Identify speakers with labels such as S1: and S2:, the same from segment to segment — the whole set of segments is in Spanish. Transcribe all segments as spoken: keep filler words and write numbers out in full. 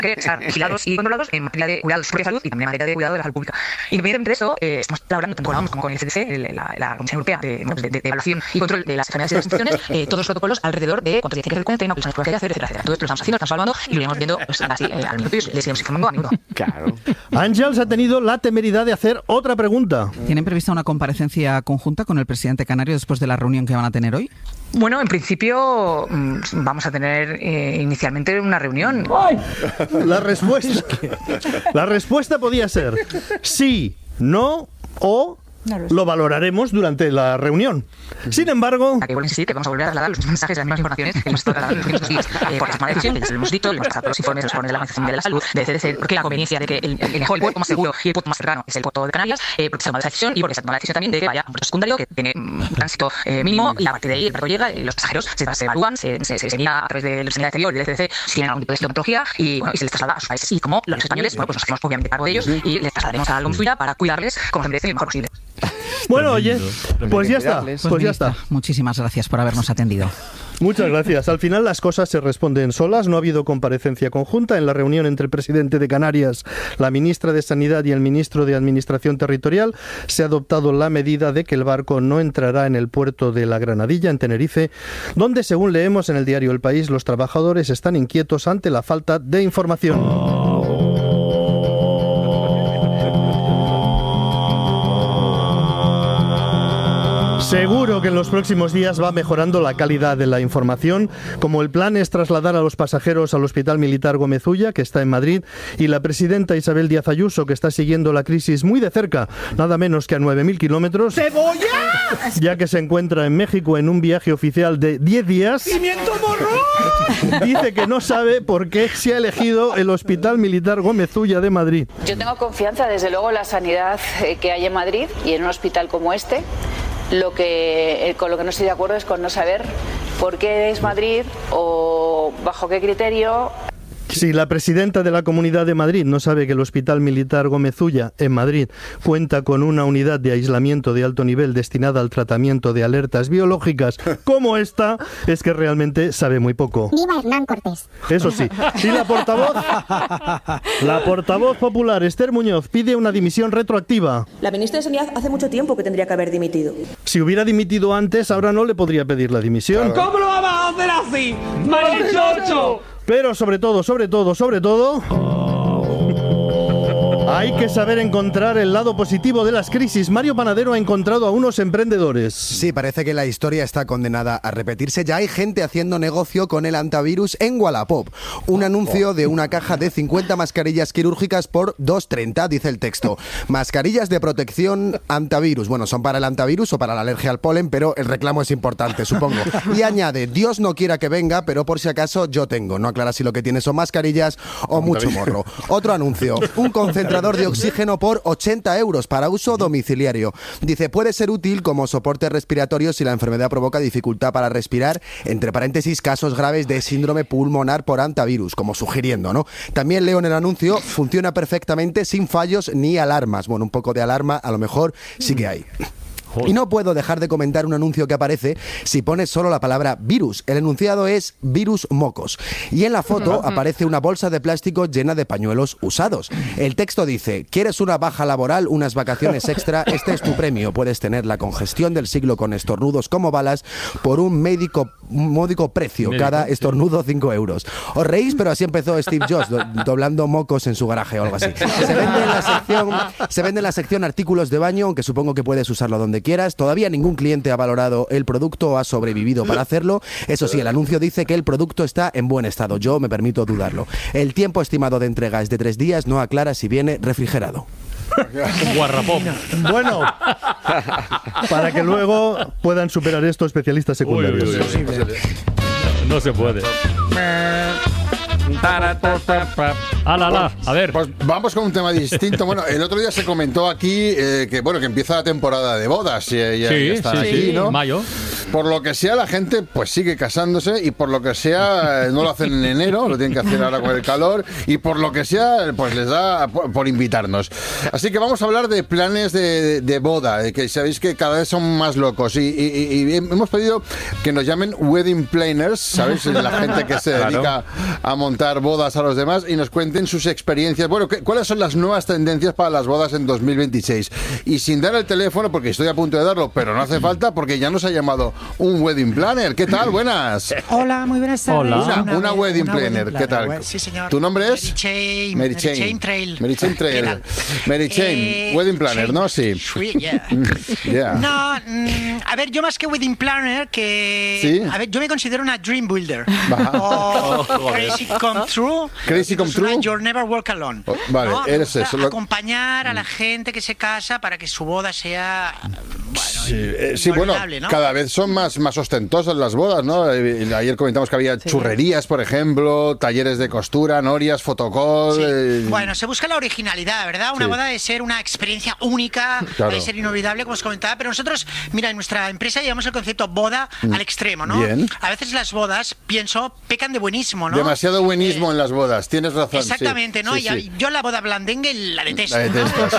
S1: que estar vigilados y controlados en materia de cuidados de salud y también en materia de cuidado de la salud pública. Independientemente de eso, eh, estamos hablando tanto con la O M S como con el C D C, el, la, la Comisión Europea de, de, de, de Evaluación y Control de las Enfermedades y las Infecciones, eh, todos los protocolos alrededor de cuánto tiene que hacer el cuarentena, cuáles son las pruebas que hay que hacer, etcétera, etcétera. Todo esto lo estamos haciendo, lo estamos evaluando y lo iremos viendo pues, así eh, al minuto y les iremos informando a minuto.
S2: Claro.
S3: Ángels ha tenido la temeridad de hacer otra pregunta.
S4: ¿Tienen prevista una comparecencia conjunta con el presidente canario después de la reunión que van a tener hoy?
S1: Bueno, en principio vamos a tener eh, inicialmente una reunión.
S3: La respuesta, la respuesta podía ser sí, no o no lo, lo valoraremos durante la reunión. Sin embargo...
S1: A que vuelvo a insistir que vamos a volver a trasladar los mismos mensajes, las mismas informaciones que hemos estado trasladando en los últimos días. Eh, por la toma de decisión, les hemos dicho, les hemos pasado los informes, los informes de la Organización Mundial de la Salud, de C D C, porque la conveniencia de que el, el mejor, el puerto más seguro y el puerto más cercano es el puerto de Canarias, eh, porque se ha tomado esa decisión y porque se ha tomado la decisión también de que vaya a un puerto secundario que tiene un tránsito eh, mínimo y a partir de ahí el barco llega y los pasajeros se, se evalúan, se, se, se, se mira a través de la sanidad exterior y del C D C si tienen algún tipo de sintomatología y, bueno, y se les traslada a sus países. Y como los españoles, bueno, pues nos hacemos obviamente cargo de ellos y les trasladaremos a la Gomzulla para cuidarles como se merecen lo mejor posible.
S3: Bueno, oye, pues ya está, pues, pues ya está.
S4: Muchísimas gracias por habernos atendido.
S3: Muchas gracias. Al final las cosas se responden solas. No ha habido comparecencia conjunta en la reunión entre el presidente de Canarias, la ministra de Sanidad y el ministro de Administración Territorial. Se ha adoptado la medida de que el barco no entrará en el puerto de La Granadilla, en Tenerife, donde, según leemos en el diario El País, los trabajadores están inquietos ante la falta de información. Seguro que en los próximos días va mejorando la calidad de la información, como el plan es trasladar a los pasajeros al Hospital Militar Gómez Ulla, que está en Madrid, y la presidenta Isabel Díaz Ayuso, que está siguiendo la crisis muy de cerca, nada menos que a nueve mil kilómetros,
S5: ¡Cebolla!
S3: ya que se encuentra en México en un viaje oficial de diez días.
S5: ¡Pimiento morrón!
S3: Dice que no sabe por qué se ha elegido el Hospital Militar Gómez Ulla de Madrid.
S6: Yo tengo confianza, desde luego, en la sanidad que hay en Madrid y en un hospital como este. Lo que, con lo que no estoy de acuerdo es con no saber por qué es Madrid o bajo qué criterio.
S3: Si la presidenta de la Comunidad de Madrid no sabe que el Hospital Militar Gómez Ulla, en Madrid, cuenta con una unidad de aislamiento de alto nivel destinada al tratamiento de alertas biológicas como esta, es que realmente sabe muy poco.
S7: ¡Viva Hernán Cortés!
S3: Eso sí. Y la portavoz, la portavoz popular, Esther Muñoz, pide una dimisión retroactiva.
S8: La ministra de Sanidad hace mucho tiempo que tendría que haber dimitido.
S3: Si hubiera dimitido antes, ahora no le podría pedir la dimisión.
S5: ¿Cómo lo vamos a hacer así? ¡Marichocho!
S3: Pero sobre todo, sobre todo, sobre todo... hay que saber encontrar el lado positivo de las crisis. Mario Panadero ha encontrado a unos emprendedores.
S2: Sí, parece que la historia está condenada a repetirse. Ya hay gente haciendo negocio con el antivirus en Wallapop. Un anuncio de una caja de cincuenta mascarillas quirúrgicas por dos treinta, dice el texto. Mascarillas de protección antivirus. Bueno, son para el antivirus o para la alergia al polen, pero el reclamo es importante, supongo. Y añade, Dios no quiera que venga, pero por si acaso yo tengo. No aclara si lo que tiene son mascarillas o mucho morro. Otro anuncio. Un concentrador de oxígeno por ochenta euros para uso domiciliario. Dice, puede ser útil como soporte respiratorio si la enfermedad provoca dificultad para respirar, entre paréntesis, casos graves de síndrome pulmonar por antivirus, como sugiriendo, ¿no? También leo en el anuncio, funciona perfectamente sin fallos ni alarmas. Bueno, un poco de alarma a lo mejor sí que hay. Y no puedo dejar de comentar un anuncio que aparece si pones solo la palabra virus. El enunciado es virus mocos. Y en la foto aparece una bolsa de plástico llena de pañuelos usados. El texto dice, ¿quieres una baja laboral, unas vacaciones extra? Este es tu premio. Puedes tener la congestión del siglo con estornudos como balas por un médico, un módico precio. ¿Médico? Cada estornudo cinco euros. Os reís, pero así empezó Steve Jobs, do, doblando mocos en su garaje o algo así. Se vende en la sección, se vende en la sección artículos de baño, aunque supongo que puedes usarlo donde quieras. Todavía ningún cliente ha valorado el producto o ha sobrevivido para hacerlo. Eso sí, el anuncio dice que el producto está en buen estado. Yo me permito dudarlo. El tiempo estimado de entrega es de tres días. No aclara si viene refrigerado.
S9: Guarrapop.
S3: Bueno, para que luego puedan superar esto especialistas secundarios.
S9: Uy, uy, uy, uy. No se puede. Ala, ala, a ver.
S10: Pues vamos con un tema distinto. Bueno, el otro día se comentó aquí eh, que bueno que empieza la temporada de bodas. Y, y,
S9: sí,
S10: y está
S9: sí,
S10: aquí,
S9: sí,
S10: ¿no?
S9: Mayo.
S10: Por lo que sea, la gente pues sigue casándose y por lo que sea no lo hacen en enero, lo tienen que hacer ahora con el calor y por lo que sea pues les da por, por invitarnos. Así que vamos a hablar de planes de, de boda, que sabéis que cada vez son más locos y, y, y hemos pedido que nos llamen wedding planners, ¿sabéis? La gente que se dedica a montar contar bodas a los demás y nos cuenten sus experiencias. Bueno, ¿qué, ¿cuáles son las nuevas tendencias para las bodas en dos mil veintiséis? Y sin dar el teléfono, porque estoy a punto de darlo, pero no hace falta porque ya nos ha llamado un wedding planner. ¿Qué tal? Buenas.
S7: Hola, muy buenas tardes.
S10: Hola. Una,
S7: Una,
S10: una wedding
S7: una
S10: planner.
S7: wedding
S10: ¿Qué
S7: planner.
S10: tal?
S7: Sí, señor.
S10: ¿Tu nombre es?
S7: Mary Chain.
S10: Mary
S7: Mary
S10: Chain.
S7: Chain Trail.
S10: Mary Chain Trail.
S7: ¿Qué tal?
S10: Mary Chain.
S7: Eh,
S10: Wedding planner,
S7: Chain-
S10: ¿no? Sí.
S7: Sweet, yeah.
S10: Yeah.
S7: No, mm, a ver, yo más que wedding planner, que...
S10: ¿Sí?
S7: A ver, yo me considero una dream builder.
S10: Ajá.
S7: O
S10: Oh, joder.
S7: crazy come true.
S10: Crazy come
S7: Es una
S10: true.
S7: You'll never walk alone.
S10: Oh, vale,
S7: ¿no? Me
S10: eres
S7: gusta
S10: eso, lo-
S7: Acompañar a la gente que se casa para que su boda sea...
S10: Sí, eh, sí, bueno,
S7: inolvidable, ¿no?
S10: cada vez son más, más ostentosas las bodas, ¿no? Eh, Ayer comentamos que había churrerías, por ejemplo, talleres de costura, norias, fotocall.
S7: Sí.
S10: eh,
S7: Bueno, se busca la originalidad, ¿verdad? Una
S10: Sí.
S7: boda debe ser una experiencia única,
S10: Claro.
S7: debe ser inolvidable, como os comentaba, pero nosotros, mira, en nuestra empresa llevamos el concepto boda
S10: Mm.
S7: al extremo, ¿no?
S10: Bien.
S7: A veces las bodas, pienso, pecan de buenísimo, ¿no?
S10: Demasiado buenismo en las bodas, tienes razón. sí.
S7: Exactamente, ¿no?
S10: Sí,
S7: Y a-
S10: sí.
S7: yo la boda blandengue la detesto.
S10: La
S7: ¿no?
S10: detestas.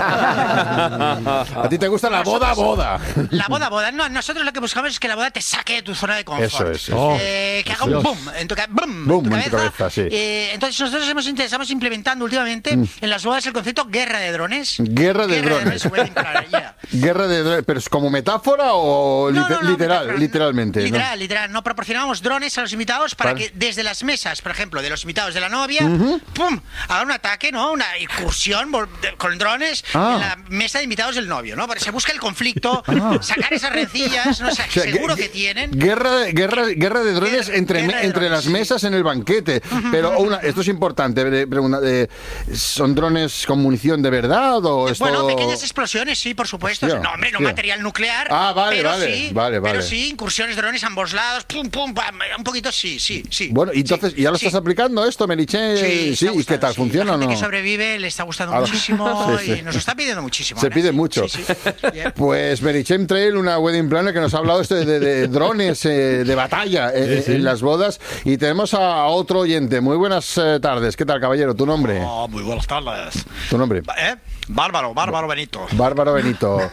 S10: A ti te gusta la boda, boda.
S7: La boda, boda. No, nosotros lo que buscamos es que la boda te saque de tu zona de confort.
S10: Eso es, eso
S7: Eh,
S10: es.
S7: que haga un
S10: Dios.
S7: boom en tu, ca- boom,
S10: Boom
S7: en tu
S10: en tu
S7: cabeza.
S10: cabeza, sí.
S7: Eh, entonces nosotros hemos, int- estamos implementando últimamente
S10: Mm.
S7: en las bodas el concepto guerra de drones.
S10: Guerra de drones.
S7: wedding planner, yeah.
S10: Guerra de drones, pero es como metáfora o
S7: No,
S10: lite-
S7: no, no,
S10: literal,
S7: metáfora,
S10: literalmente. ¿no?
S7: Literal, literal. No proporcionamos drones a los invitados para
S10: Vale.
S7: que desde las mesas, por ejemplo, de los invitados de la novia,
S10: Ujú.
S7: ¡pum! Hagan un ataque, ¿no? Una incursión vol- de- con drones
S10: Ah.
S7: en la mesa de invitados del novio, ¿no? Para que se busque el conflicto,
S10: Ah.
S7: sacar esas rencillas, ¿no? O sea,
S10: O sea,
S7: seguro
S10: gue-
S7: que tienen.
S10: Guerra, de- guerra, guerra de drones entre,
S7: guerra de
S10: entre
S7: drones,
S10: las
S7: sí.
S10: mesas en el banquete. Pero una, esto es importante. de- pregunta, de- ¿son drones con munición de verdad o esto...?
S7: Bueno, pequeñas explosiones, sí, por supuesto.
S10: Hostia,
S7: no, hombre, no
S10: hostia.
S7: material nuclear.
S10: Ah, vale,
S7: pero
S10: vale,
S7: sí,
S10: vale, vale.
S7: Pero sí, incursiones, drones a ambos lados, pum, pum, pam, un poquito sí, sí, sí.
S10: Bueno, y entonces, ¿y ya lo
S7: sí.
S10: estás aplicando esto, Meriche?
S7: Sí,
S10: Sí,
S7: está
S10: ¿y qué tal?
S7: sí.
S10: ¿Funciona
S7: La
S10: o
S7: gente
S10: no?
S7: que sobrevive le está gustando
S10: Ah,
S7: muchísimo
S10: sí, sí.
S7: y nos lo está pidiendo muchísimo.
S10: Se
S7: ahora,
S10: pide
S7: sí.
S10: mucho.
S7: Sí, sí. Bien.
S10: Pues Merichem Trail, una wedding planner que nos ha hablado esto de, de- de drones eh, de batalla eh,
S9: Sí, sí.
S10: en las bodas. Y tenemos a otro oyente. Muy buenas eh, tardes. ¿Qué tal, caballero? ¿Tu nombre?
S11: Oh, muy buenas tardes.
S10: ¿Tu nombre?
S11: ¿Eh? Bárbaro, Bárbaro Benito.
S10: Bárbaro Benito.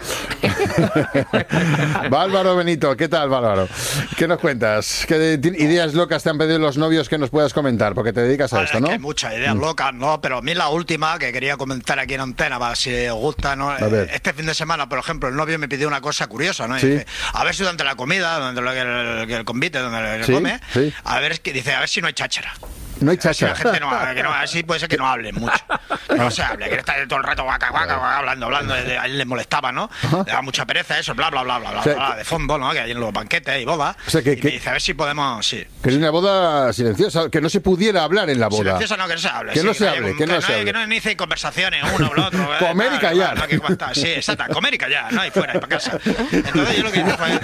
S10: Bárbaro Benito, ¿qué tal, Bárbaro? ¿Qué nos cuentas? ¿Qué de- ti- ideas locas te han pedido los novios que nos puedas comentar? Porque te dedicas a
S11: Vale,
S10: esto,
S11: es
S10: ¿no?
S11: que hay muchas ideas
S10: Mm.
S11: locas, ¿no? Pero a mí la última que quería comentar aquí en antena, para si os gusta, ¿no?
S10: A ver.
S11: Este fin de semana, por ejemplo, el novio me pidió una cosa curiosa, ¿no? Y
S10: Sí.
S11: dice, a ver si durante la comida, donde lo que el, que el convite, donde el
S10: Sí,
S11: come,
S10: sí.
S11: a ver, que dice, a ver si no hay cháchara.
S10: No hay
S11: Si la
S10: cháchara.
S11: gente no, que no, así puede ser que no hablen mucho. Que no se hable, que está todo el rato guaca, guaca, guaca, hablando, hablando. de- A él le molestaba, ¿no? Le daba mucha pereza eso, bla, bla, bla, bla, bla,
S10: O sea,
S11: bla, de fondo, ¿no? Que hay en los banquetes y bodas.
S10: O sea, que-
S11: y
S10: que-
S11: me dice, a ver si podemos, sí.
S10: Que es una boda silenciosa, que no se pudiera hablar en la boda.
S11: Silenciosa no, que no se hable.
S10: Que
S11: sí,
S10: no se
S11: haya
S10: hable,
S11: un-
S10: que no se
S11: hay-
S10: hable.
S11: Que no inicie conversaciones uno o el otro. eh,
S10: Comer y
S11: tal,
S10: callar.
S11: no, que cuenta- sí, exacto, comer y callar, ¿no? Y fuera, y para casa. Entonces yo lo que hice fue...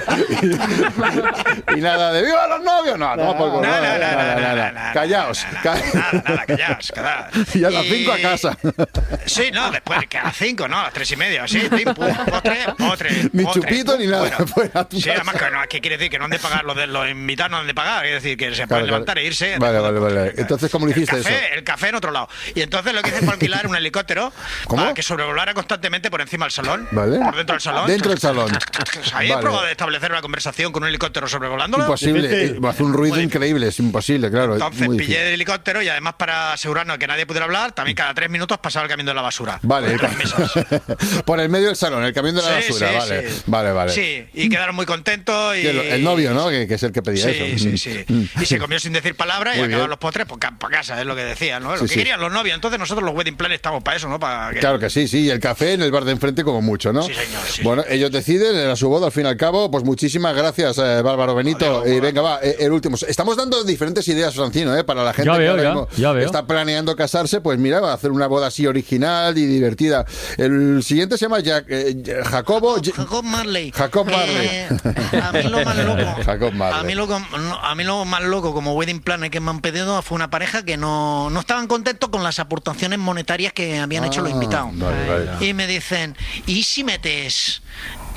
S10: Y nada de ¡viva los novios! No, no, por
S11: No, no,
S10: nada,
S11: no,
S10: nada,
S11: no, no,
S10: nada.
S11: no, no,
S10: Callaos. ca-
S11: Nada, nada, callaos, callaos.
S10: Y a las cinco a casa.
S11: Sí, no, después que a las cinco, ¿no? A las tres y media, sí, pim, pum, postre, postre,
S10: Ni
S11: postre,
S10: chupito ni
S11: pum,
S10: nada.
S11: fuera.
S10: Fuera a tu
S11: Sí,
S10: casa.
S11: además que no, ¿qué quiere decir? Que no han de pagar, los, de, los invitados no han de pagar, es decir, que se
S10: Claro,
S11: pueden
S10: claro.
S11: levantar e irse.
S10: Vale, vale, vale. Entonces, ¿cómo lo hiciste
S11: el café,
S10: eso?
S11: El café en otro lado. Y entonces lo que hice fue alquilar un helicóptero
S10: ¿Cómo?
S11: para que sobrevolara constantemente por encima del salón.
S10: Vale.
S11: Por dentro del salón.
S10: Dentro del salón.
S11: ¿Habéis
S10: Vale.
S11: probado de establecer una conversación con un helicóptero sobrevolándolo?
S10: Imposible. eh, Hace un ruido increíble, es imposible, claro. es
S11: Entonces
S10: muy
S11: pillé
S10: difícil.
S11: el helicóptero y además para asegurarnos de que nadie pudiera hablar, también cada tres minutos pasaba el camión de la basura.
S10: Vale,
S11: Por las mesas.
S10: por el medio del salón, el camión de la
S11: Sí,
S10: basura,
S11: sí,
S10: vale.
S11: sí.
S10: Vale, vale.
S11: Sí, y quedaron muy contentos y...
S10: Y el, el novio, ¿no? Que, que es el que pedía
S11: Sí,
S10: eso.
S11: sí,
S10: Mm.
S11: sí.
S10: Mm.
S11: Y se comió sin decir palabra y
S10: Muy
S11: acabaron
S10: bien.
S11: los postres pues, para casa, es lo que decían, ¿no? Lo
S10: Sí,
S11: que
S10: sí.
S11: querían los novios. Entonces nosotros los wedding planners estamos para eso, ¿no? Para que...
S10: Claro que sí, sí, y el café en el bar de enfrente como mucho, ¿no?
S11: Sí, señor, sí.
S10: Bueno, ellos deciden, era su boda al fin y al cabo, pues muchísimas gracias, eh, Bárbaro Benito. Y venga, va, eh, el último. Estamos dando diferentes ideas, Francino, eh, para la gente
S9: Ya
S10: que
S9: veo,
S10: ahora
S9: ya,
S10: mismo
S9: ya veo.
S10: está planeando casarse, pues mira, va a hacer una boda así original y divertida. El siguiente se llama Jack- eh, Jacobo...
S7: Jacob Marley.
S10: Jacob Marley.
S7: Eh, a mí lo más loco.
S10: Jacob
S7: A
S10: Marley.
S7: mí, lo, que- no, a mí lo más loco como wedding planner que me han pedido fue una pareja que no, no estaban contentos con las aportaciones monetarias que habían hecho los
S10: Ah,
S7: invitados.
S10: vale, vale.
S7: Y me dicen, ¿y si metes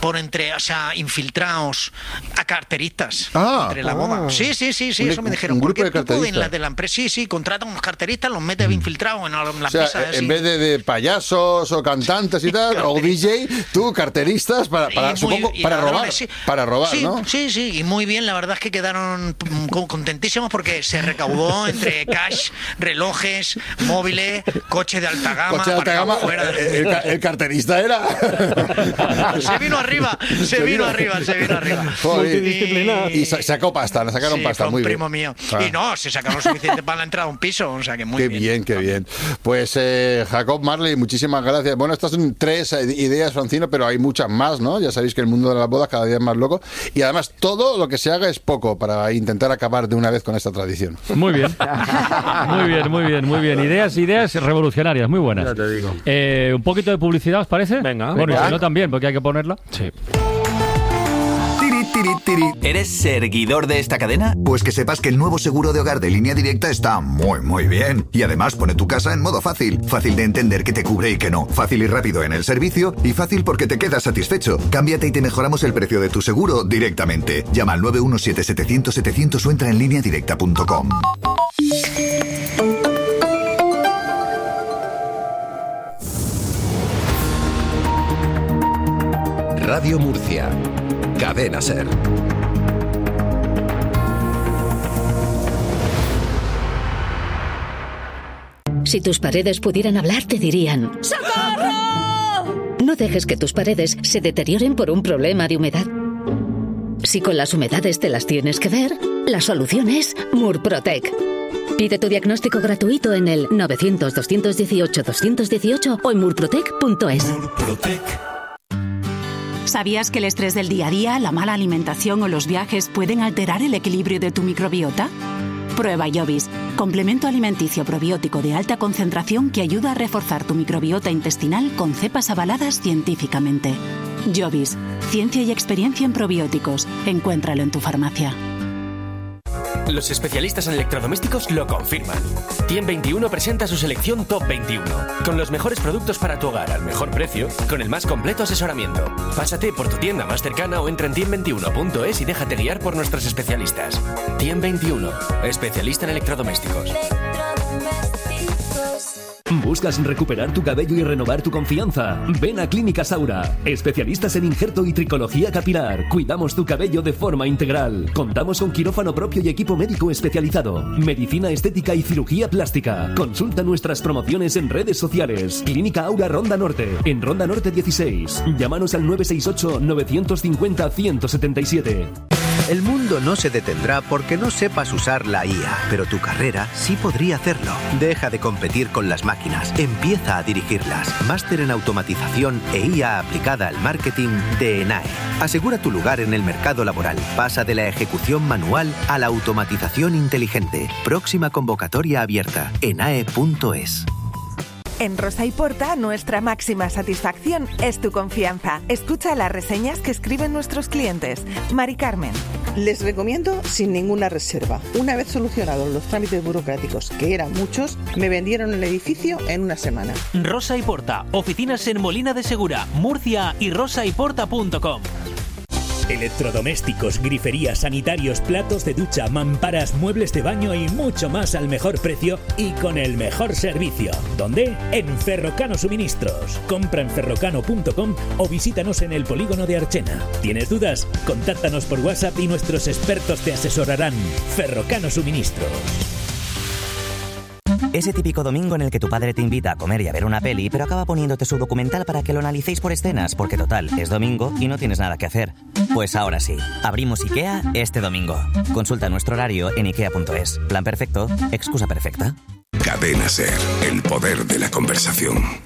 S7: por entre, o sea, infiltrados a carteristas
S10: Ah.
S7: entre la
S10: Ah.
S7: boda. Sí, sí, sí, sí,
S10: Un-
S7: eso me dijeron.
S10: un grupo
S7: Porque
S10: de
S7: tú puedes,
S10: carteristas.
S7: la de la empresa, sí, sí, contratan unos carteristas, los metes infiltrados en la, en la
S10: O sea,
S7: mesa.
S10: en
S7: así.
S10: vez de, de payasos o cantantes y tal, o D J, tú carteristas para, para
S7: Y muy-
S10: supongo,
S7: y
S10: para
S7: ladrones,
S10: robar,
S7: sí.
S10: para robar,
S7: Sí,
S10: ¿no?
S7: sí, sí, y muy bien, la verdad es que quedaron mm, co- contentísimos porque se recaudó entre cash, relojes, móviles, coche de alta gama.
S10: Coche de alta
S7: aparcado
S10: gama,
S7: fuera de-
S10: el, el ca- el carterista era.
S7: Se vino arriba, se vino arriba, se vino arriba.
S10: Joder.
S7: Y-
S10: Y sa- sacó pasta, le sacaron
S7: Sí,
S10: pasta,
S7: fue un
S10: muy
S7: primo
S10: bien.
S7: mío.
S10: Ah.
S7: Y no, se sacaron lo suficiente para la entrada a un piso, o sea que muy
S10: Qué
S7: bien.
S10: bien, qué bien. Pues eh, Jacob Marley, muchísimas gracias. Bueno, estas son tres eh, ideas, Francino, pero hay muchas más, ¿no? Ya sabéis que el mundo de las bodas cada día es más loco. Y además, todo lo que se haga es poco para intentar acabar de una vez con esta tradición.
S9: Muy bien. Muy bien, muy bien, muy bien. Ideas, ideas revolucionarias, muy buenas.
S12: Ya te digo.
S9: Eh, un poquito de publicidad, ¿os parece?
S12: Venga.
S9: Bueno,
S12: Venga.
S9: y si no también, porque hay que ponerla.
S12: Sí.
S13: Tiri, tiri, tiri. ¿Eres seguidor de esta cadena? Pues que sepas que el nuevo seguro de hogar de Línea Directa está muy, muy bien. Y además pone tu casa en modo fácil. Fácil de entender qué te cubre y qué no. Fácil y rápido en el servicio. Y fácil porque te quedas satisfecho. Cámbiate y te mejoramos el precio de tu seguro directamente. Llama al nueve uno siete, setecientos, setecientos o entra en línea directa punto com.
S14: Radio Murcia. Cadena Ser.
S15: Si tus paredes pudieran hablar, te dirían: ¡socorro! No dejes que tus paredes se deterioren por un problema de humedad. Si con las humedades te las tienes que ver, la solución es Murprotec. Pide tu diagnóstico gratuito en el novecientos, doscientos dieciocho, doscientos dieciocho o en murprotec punto es.
S16: ¿Sabías que el estrés del día a día, la mala alimentación o los viajes pueden alterar el equilibrio de tu microbiota? Prueba Jovis, complemento alimenticio probiótico de alta concentración que ayuda a reforzar tu microbiota intestinal con cepas avaladas científicamente. Jovis, ciencia y experiencia en probióticos. Encuéntralo en tu farmacia.
S17: Los especialistas en electrodomésticos lo confirman. Tiem veintiuno presenta su selección Top veintiuno, con los mejores productos para tu hogar al mejor precio, con el más completo asesoramiento. Pásate por tu tienda más cercana o entra en tiem veintiuno punto es y déjate guiar por nuestros especialistas. Tiem veintiuno, especialista en electrodomésticos.
S18: ¿Buscas recuperar tu cabello y renovar tu confianza? Ven a Clínica Saura, especialistas en injerto y tricología capilar. Cuidamos tu cabello de forma integral. Contamos con quirófano propio y equipo médico especializado, medicina estética y cirugía plástica. Consulta nuestras promociones en redes sociales. Clínica Aura Ronda Norte, en Ronda Norte dieciséis. Llámanos al nueve seis ocho, nueve cinco cero, uno siete siete.
S19: El mundo no se detendrá porque no sepas usar la I A, pero tu carrera sí podría hacerlo. Deja de competir con las máquinas, empieza a dirigirlas. Máster en automatización e I A aplicada al marketing de ENAE. Asegura tu lugar en el mercado laboral. Pasa de la ejecución manual a la automatización inteligente. Próxima convocatoria abierta. enae punto es.
S20: En Rosa y Porta, nuestra máxima satisfacción es tu confianza. Escucha las reseñas que escriben nuestros clientes. Mari Carmen.
S21: Les recomiendo sin ninguna reserva. Una vez solucionados los trámites burocráticos, que eran muchos, me vendieron el edificio en una semana.
S22: Rosa y Porta, oficinas en Molina de Segura, Murcia y rosa y porta punto com.
S23: Electrodomésticos, griferías, sanitarios, platos de ducha, mamparas, muebles de baño y mucho más al mejor precio y con el mejor servicio. ¿Dónde? En Ferrocano Suministros. Compra en ferrocano punto com o visítanos en el polígono de Archena. ¿Tienes dudas? Contáctanos por WhatsApp y nuestros expertos te asesorarán. Ferrocano Suministros.
S24: Ese típico domingo en el que tu padre te invita a comer y a ver una peli, pero acaba poniéndote su documental para que lo analicéis por escenas, porque total, es domingo y no tienes nada que hacer. Pues ahora sí, abrimos IKEA este domingo. Consulta nuestro horario en ikea punto es. Plan perfecto, excusa perfecta.
S14: Cadena Ser, el poder de la conversación.